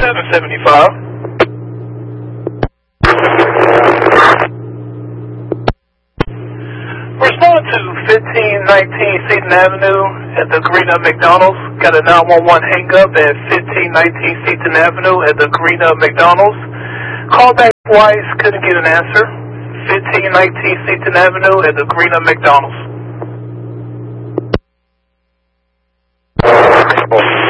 775. Respond to 1519 Seaton Avenue at the Greenup McDonald's. Got a 911 hang up at 1519 Seaton Avenue at the Greenup McDonald's. Called back twice, couldn't get an answer. 1519 Seaton Avenue at the Greenup McDonald's.